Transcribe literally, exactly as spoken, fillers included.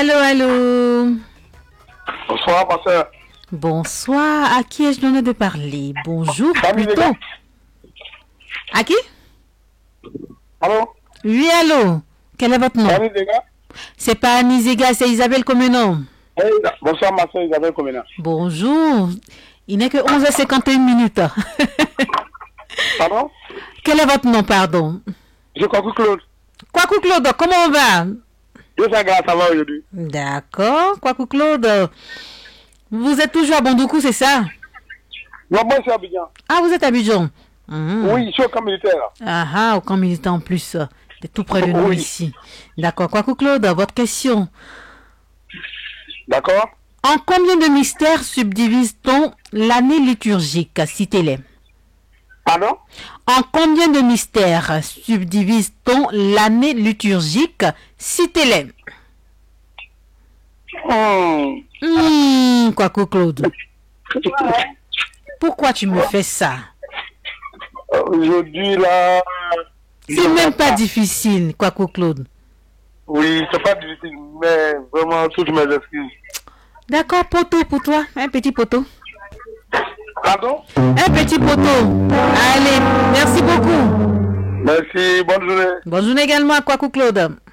Allô, allô. Bonsoir, ma soeur. Bonsoir. À qui ai-je l'honneur de parler? Bonjour, Salut, les plutôt. gars. À qui? Allô? Oui, allô. Quel est votre nom? Salut, les gars. C'est pas Anizega, c'est Isabelle Comenon. Hey, bonsoir, ma soeur Isabelle Comena. Bonjour. Il n'est que onze heures cinquante et une minutes. Pardon? Quel est votre nom, pardon? Je crois que Claude. Kwaku Claude, comment on va? Dieu sa grâce, ça va aujourd'hui. D'accord. Kwaku Claude. Vous êtes toujours à Bandoukou, c'est ça? Non, moi, je suis à Abidjan. Ah, vous êtes à Abidjan. Mhm. Oui, je suis au camp militaire. Ah ah, au camp militaire en plus. C'est tout près de nous Oui. ici. D'accord. Kwaku Claude, votre question. D'accord? En combien de mystères subdivise-t-on l'année liturgique? Citez-les. Pardon? En combien de mystères subdivise-t-on l'année liturgique? Citez-les. Hmm. Hum, Kwaku Claude. Pourquoi tu me fais ça? Aujourd'hui, là... C'est même pas difficile, Kwaku Claude. Oui, c'est pas difficile, mais vraiment, toutes mes excuses. D'accord, poteau pour toi. Un petit poteau. Pardon? Un petit poteau. Allez, merci beaucoup. Merci, bonne journée. Bonne journée également à Kwaku Claude.